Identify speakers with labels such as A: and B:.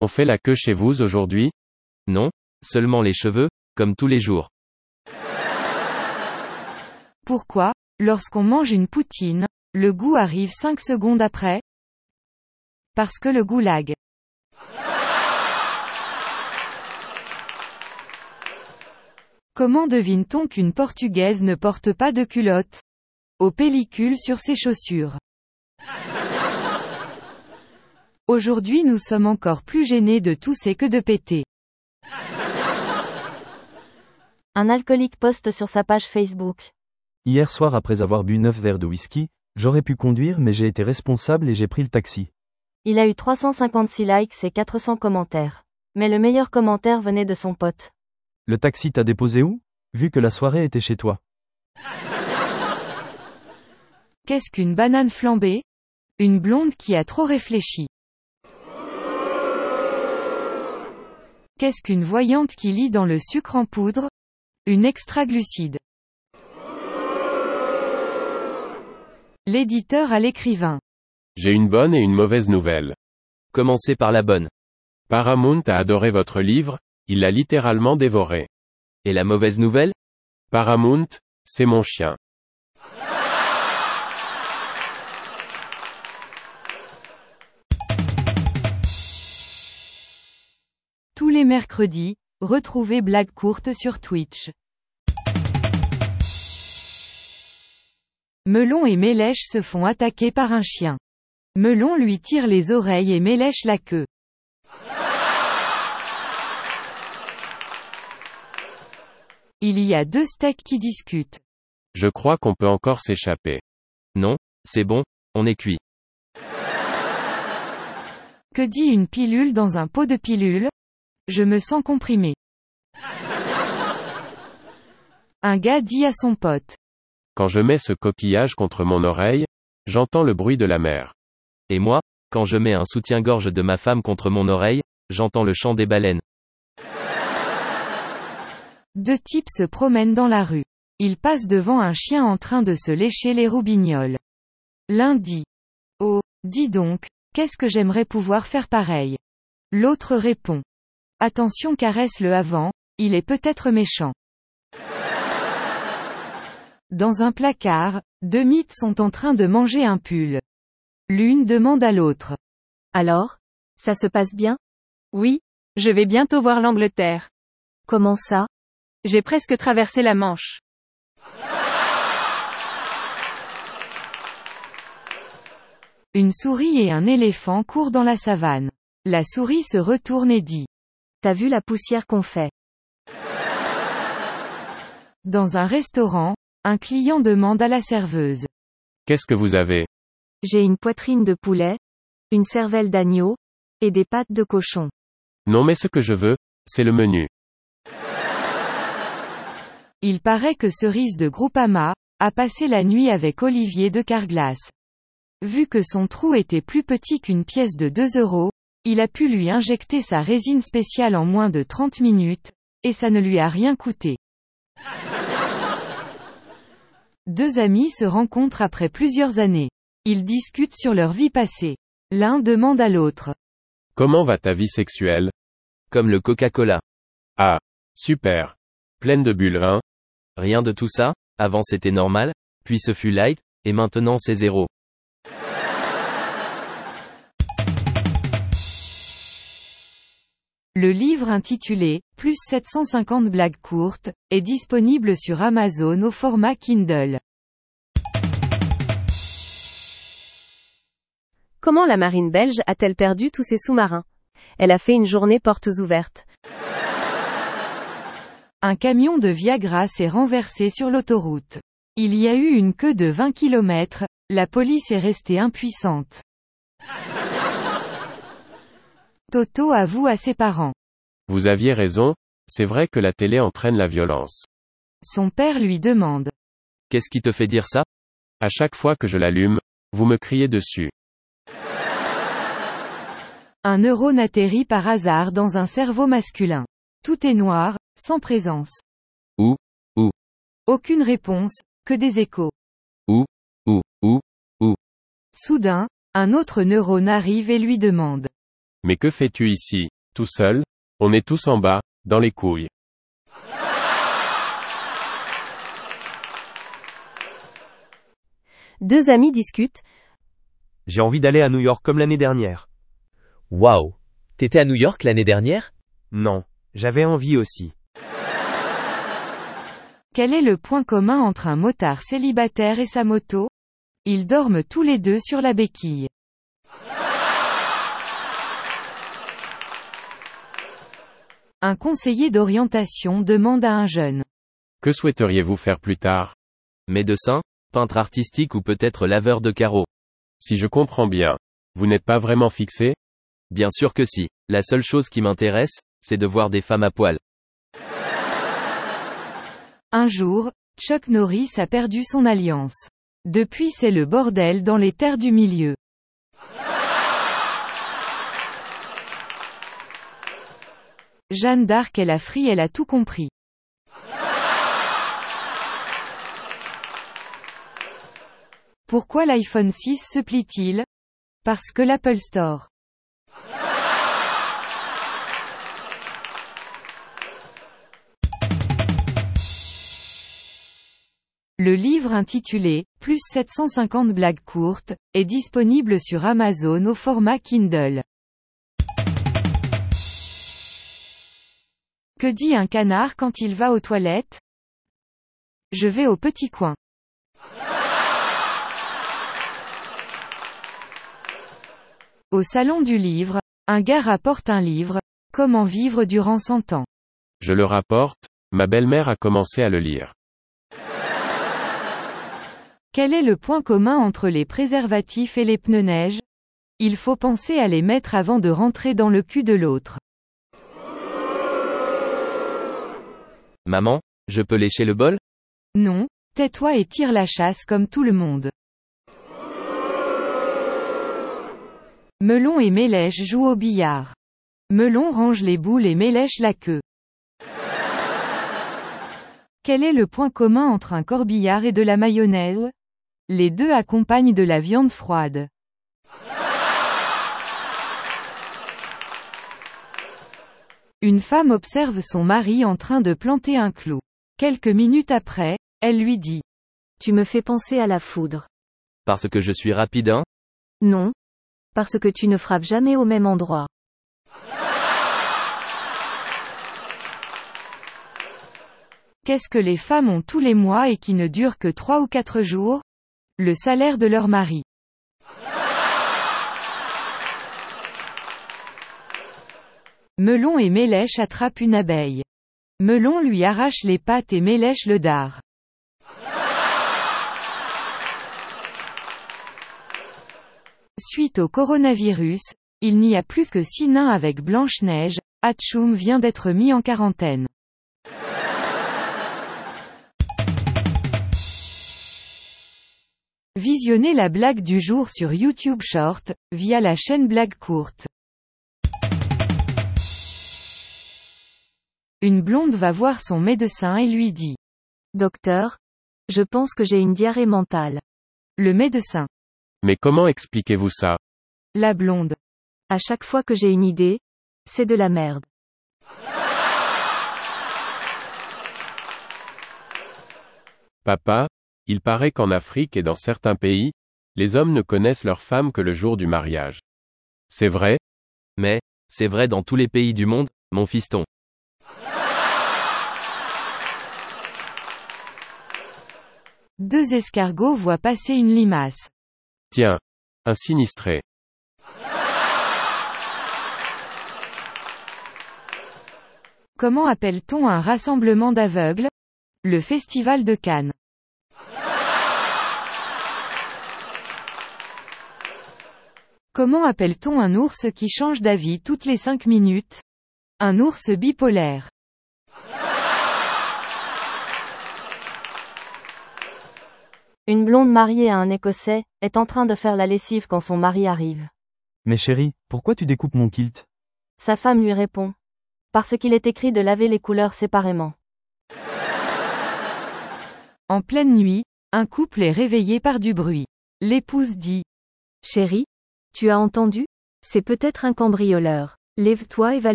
A: On fait la queue chez vous aujourd'hui?
B: Non, seulement les cheveux, comme tous les jours.
C: Pourquoi, lorsqu'on mange une poutine, le goût arrive 5 secondes après? Parce que le goût lag. Comment devine-t-on qu'une Portugaise ne porte pas de culotte? Aux pellicules sur ses chaussures. Aujourd'hui nous sommes encore plus gênés de tousser que de péter.
D: Un alcoolique poste sur sa page Facebook.
E: Hier soir après avoir bu 9 verres de whisky, j'aurais pu conduire mais j'ai été responsable et j'ai pris le taxi.
D: Il a eu 356 likes et 400 commentaires. Mais le meilleur commentaire venait de son pote.
E: Le taxi t'a déposé où? Vu que la soirée était chez toi.
C: Qu'est-ce qu'une banane flambée? Une blonde qui a trop réfléchi. Qu'est-ce qu'une voyante qui lit dans le sucre en poudre? Une extra-glucide. L'éditeur à l'écrivain.
A: J'ai une bonne et une mauvaise nouvelle.
B: Commencez par la bonne.
A: Paramount a adoré votre livre, il l'a littéralement dévoré.
B: Et la mauvaise nouvelle?
A: Paramount, c'est mon chien.
C: Tous les mercredis, retrouvez Blague courte sur Twitch. Melon et Mélèche se font attaquer par un chien. Melon lui tire les oreilles et Mélèche la queue. Il y a 2 steaks qui discutent.
A: Je crois qu'on peut encore s'échapper.
B: Non, c'est bon, on est cuit.
C: Que dit une pilule dans un pot de pilules? Je me sens comprimé. Un gars dit à son pote.
A: Quand je mets ce coquillage contre mon oreille, j'entends le bruit de la mer.
B: Et moi, quand je mets un soutien-gorge de ma femme contre mon oreille, j'entends le chant des baleines.
C: 2 types se promènent dans la rue. Ils passent devant un chien en train de se lécher les roubignoles. L'un dit. Oh, dis donc, qu'est-ce que j'aimerais pouvoir faire pareil. L'autre répond. Attention caresse-le avant, il est peut-être méchant. Dans un placard, 2 mythes sont en train de manger un pull. L'une demande à l'autre.
D: Alors? Ça se passe bien?
F: Oui, je vais bientôt voir l'Angleterre.
D: Comment ça?
F: J'ai presque traversé la Manche.
C: Une souris et un éléphant courent dans la savane. La souris se retourne et dit.
D: T'as vu la poussière qu'on fait?
C: Dans un restaurant, un client demande à la serveuse.
A: Qu'est-ce que vous avez?
D: J'ai une poitrine de poulet, une cervelle d'agneau, et des pattes de cochon.
A: Non mais ce que je veux, c'est le menu.
C: Il paraît que Cerise de Groupama a passé la nuit avec Olivier de Carglass. Vu que son trou était plus petit qu'une pièce de 2 €, il a pu lui injecter sa résine spéciale en moins de 30 minutes, et ça ne lui a rien coûté. 2 amis se rencontrent après plusieurs années. Ils discutent sur leur vie passée. L'un demande à l'autre.
A: Comment va ta vie sexuelle?
B: Comme le Coca-Cola.
A: Ah, super. Pleine de bulles, hein?
B: Rien de tout ça, avant c'était normal, puis ce fut light, et maintenant c'est 0.
C: Le livre intitulé « Plus 750 blagues courtes » est disponible sur Amazon au format Kindle.
G: Comment la marine belge a-t-elle perdu tous ses sous-marins? Elle a fait une journée portes ouvertes.
C: Un camion de Viagra s'est renversé sur l'autoroute. Il y a eu une queue de 20 km, la police est restée impuissante. Toto avoue à ses parents.
A: Vous aviez raison, c'est vrai que la télé entraîne la violence.
C: Son père lui demande.
B: Qu'est-ce qui te fait dire ça?
A: À chaque fois que je l'allume, vous me criez dessus.
C: Un neurone atterrit par hasard dans un cerveau masculin. Tout est noir, sans présence.
B: Où?
C: Aucune réponse, que des échos.
B: Où?
C: Soudain, un autre neurone arrive et lui demande.
A: Mais que fais-tu ici, tout seul? On est tous en bas, dans les couilles.
G: Deux amis discutent.
H: J'ai envie d'aller à New York comme l'année dernière.
I: Waouh! T'étais à New York l'année dernière?
H: Non, j'avais envie aussi.
C: Quel est le point commun entre un motard célibataire et sa moto? Ils dorment tous les deux sur la béquille. Un conseiller d'orientation demande à un jeune.
A: Que souhaiteriez-vous faire plus tard?
B: Médecin, peintre artistique ou peut-être laveur de carreaux.
A: Si je comprends bien, vous n'êtes pas vraiment fixé?
B: Bien sûr que si. La seule chose qui m'intéresse, c'est de voir des femmes à poil.
C: Un jour, Chuck Norris a perdu son alliance. Depuis c'est le bordel dans les terres du milieu. Jeanne d'Arc est la frie, elle a tout compris. Pourquoi l'iPhone 6 se plie-t-il? Parce que l'Apple Store. Le livre intitulé « Plus 750 blagues courtes » est disponible sur Amazon au format Kindle. Que dit un canard quand il va aux toilettes? Je vais au petit coin. Au salon du livre, un gars rapporte un livre, Comment vivre durant 100 ans.
A: Je le rapporte, ma belle-mère a commencé à le lire.
C: Quel est le point commun entre les préservatifs et les pneus neige? Il faut penser à les mettre avant de rentrer dans le cul de l'autre.
B: Maman, je peux lécher le bol?
C: Non, tais-toi et tire la chasse comme tout le monde. Melon et Mélèche jouent au billard. Melon range les boules et Mélèche la queue. Quel est le point commun entre un corbillard et de la mayonnaise? Les deux accompagnent de la viande froide. Une femme observe son mari en train de planter un clou. Quelques minutes après, elle lui dit:
G: Tu me fais penser à la foudre.
B: Parce que je suis rapide, hein?
G: Non. Parce que tu ne frappes jamais au même endroit.
C: Qu'est-ce que les femmes ont tous les mois et qui ne dure que 3 ou 4 jours? Le salaire de leur mari. Melon et Mélèche attrapent une abeille. Melon lui arrache les pattes et Mélèche le dard. Suite au coronavirus, il n'y a plus que 6 nains avec Blanche-Neige, Hatchoum vient d'être mis en quarantaine. Visionnez la blague du jour sur YouTube Short, via la chaîne Blague Courte. Une blonde va voir son médecin et lui dit:
G: Docteur, je pense que j'ai une diarrhée mentale.
C: Le médecin.
A: Mais comment expliquez-vous ça?
C: La blonde.
G: À chaque fois que j'ai une idée, c'est de la merde.
A: Papa, il paraît qu'en Afrique et dans certains pays, les hommes ne connaissent leur femme que le jour du mariage. C'est vrai?
B: Mais, c'est vrai dans tous les pays du monde, mon fiston.
C: Deux escargots voient passer une limace.
A: Tiens, un sinistré.
C: Comment appelle-t-on un rassemblement d'aveugles? Le Festival de Cannes. Comment appelle-t-on un ours qui change d'avis toutes les 5 minutes? Un ours bipolaire.
D: Une blonde mariée à un Écossais est en train de faire la lessive quand son mari arrive.
E: Mais chérie, pourquoi tu découpes mon kilt?
D: Sa femme lui répond: Parce qu'il est écrit de laver les couleurs séparément.
C: En pleine nuit, un couple est réveillé par du bruit. L'épouse dit:
G: Chérie, tu as entendu?
D: C'est peut-être un cambrioleur. Lève-toi et va